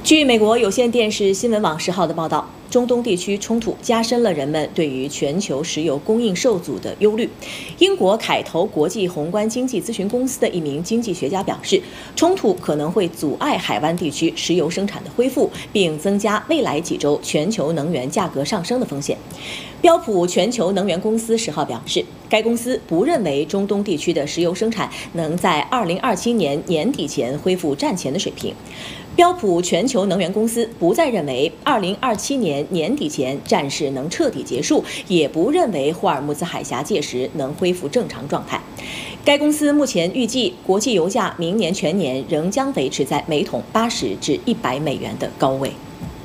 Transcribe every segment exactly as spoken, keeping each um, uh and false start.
据美国有线电视新闻网十号的报道，中东地区冲突加深了人们对于全球石油供应受阻的忧虑。英国凯投国际宏观经济咨询公司的一名经济学家表示，冲突可能会阻碍海湾地区石油生产的恢复，并增加未来几周全球能源价格上升的风险。标普全球能源公司十号表示，该公司不认为中东地区的石油生产能在二零二七年年底前恢复战前的水平。标普全球能源公司不再认为二零二七年年底前战事能彻底结束，也不认为霍尔木兹海峡届时能恢复正常状态。该公司目前预计，国际油价明年全年仍将维持在每桶八十至一百美元的高位。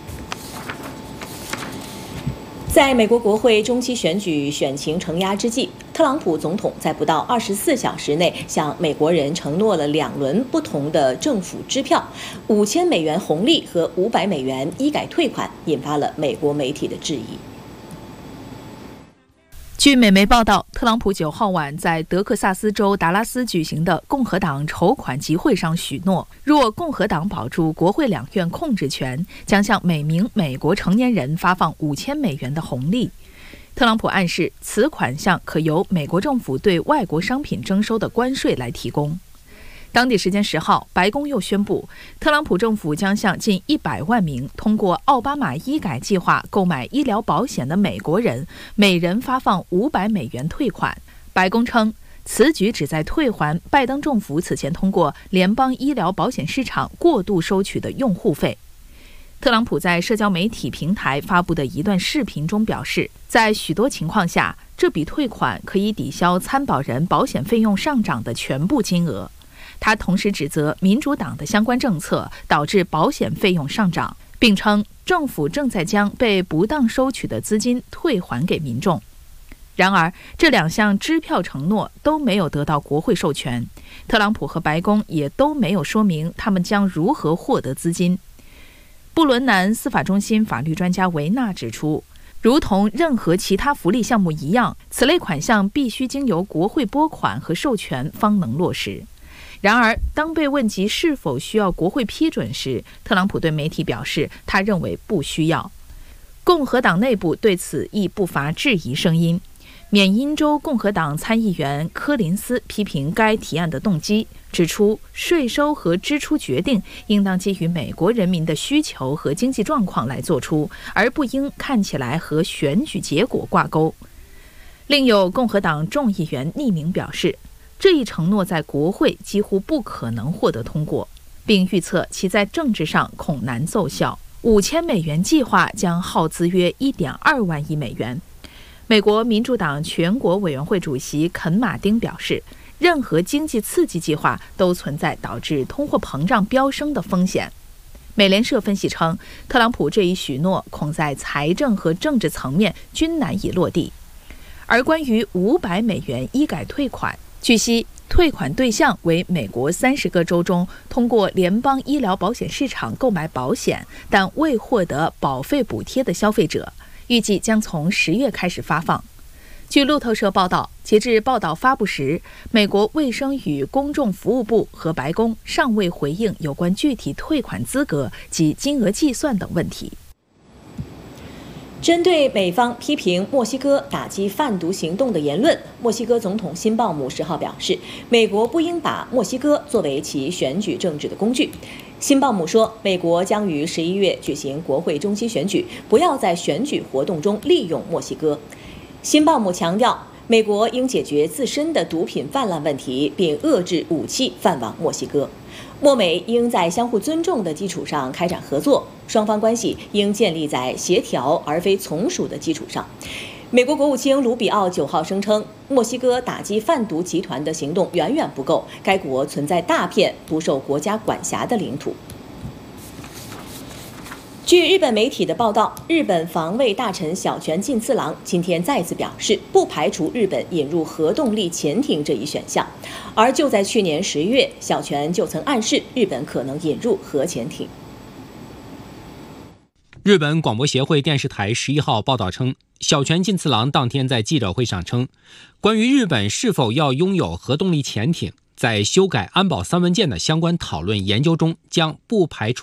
在美国国会中期选举选情承压之际，特朗普总统在不到二十四小时内向美国人承诺了两轮不同的政府支票，五千美元红利和五百美元医改退款，引发了美国媒体的质疑。 据美媒报道，特朗普九号晚在德克萨斯州达拉斯举行的共和党筹款集会上许诺，若共和党保住国会两院控制权，将向每名美国成年人发放五千美元的红利。特朗普暗示，此款项可由美国政府对外国商品征收的关税来提供。当地时间十号，白宫又宣布，特朗普政府将向近一百万名通过奥巴马医改计划购买医疗保险的美国人，每人发放五百美元退款。白宫称，此举旨在退还拜登政府此前通过联邦医疗保险市场过度收取的用户费。特朗普在社交媒体平台发布的一段视频中表示，在许多情况下，这笔退款可以抵消参保人保险费用上涨的全部金额。他同时指责民主党的相关政策导致保险费用上涨，并称政府正在将被不当收取的资金退还给民众。然而，这两项支票承诺都没有得到国会授权，特朗普和白宫也都没有说明他们将如何获得资金。布伦南司法中心法律专家维纳指出，如同任何其他福利项目一样，此类款项必须经由国会拨款和授权方能落实。然而，当被问及是否需要国会批准时，特朗普对媒体表示，他认为不需要。共和党内部对此亦不乏质疑声音。缅因州共和党参议员柯林斯批评该提案的动机，指出税收和支出决定应当基于美国人民的需求和经济状况来做出，而不应看起来和选举结果挂钩。另有共和党众议员匿名表示，这一承诺在国会几乎不可能获得通过，并预测其在政治上恐难奏效。五千美元计划将耗资约一点二万亿美元。美国民主党全国委员会主席肯马丁表示，任何经济刺激计划都存在导致通货膨胀飙升的风险。美联社分析称，特朗普这一许诺恐在财政和政治层面均难以落地。而关于五百美元医改退款，据悉，退款对象为美国三十个州中通过联邦医疗保险市场购买保险但未获得保费补贴的消费者，预计将从十月开始发放。据路透社报道，截至报道发布时，美国卫生与公众服务部和白宫尚未回应有关具体退款资格及金额计算等问题。 针对美方批评墨西哥打击贩毒行动的言论，墨西哥总统辛鲍姆十号表示，美国不应把墨西哥作为其选举政治的工具。辛鲍姆说，美国将于十一月举行国会中期选举，不要在选举活动中利用墨西哥。辛鲍姆强调，美国应解决自身的毒品泛滥问题，并遏制武器贩往墨西哥。墨美应在相互尊重的基础上开展合作，双方关系应建立在协调而非从属的基础上。美国国务卿卢比奥九号声称，墨西哥打击贩毒集团的行动远远不够，该国存在大片不受国家管辖的领土。据日本媒体的报道，日本防卫大臣小泉进次郎今天再次表示，不排除日本引入核动力潜艇这一选项。而就在去年十月，小泉就曾暗示日本可能引入核潜艇。 日本广播协会电视台十一号报道称，小泉进次郎当天在记者会上称，关于日本是否要拥有核动力潜艇，在修改安保三文件的相关讨论研究中，将不排除